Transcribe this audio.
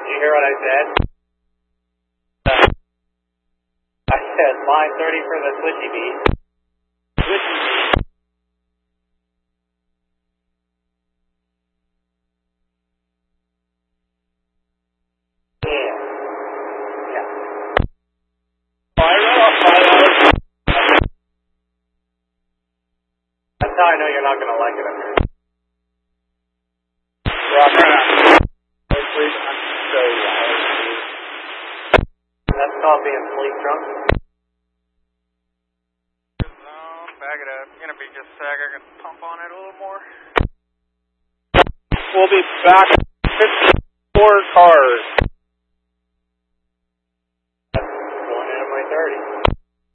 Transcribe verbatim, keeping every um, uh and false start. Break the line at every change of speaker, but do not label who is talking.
Did you hear what I said? I said line thirty for the switchy beat. Switchy beat. Yeah. Yeah. Fire up, fire up. That's how I know you're not going to like it up here. Roger. Please, I'm so loud. That's called being sleep drunk.
Zone, back it up. Gonna be just a sec. I can pump on it a little more.
We'll be back. fifty-four cars.
Going into my thirty.